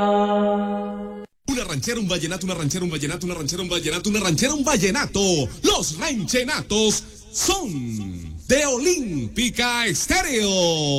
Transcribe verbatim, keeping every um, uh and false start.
Una ranchera, un vallenato, una ranchera, un vallenato, una ranchera, un vallenato, una ranchera, un vallenato. Los ranchenatos son de Olímpica Estéreo.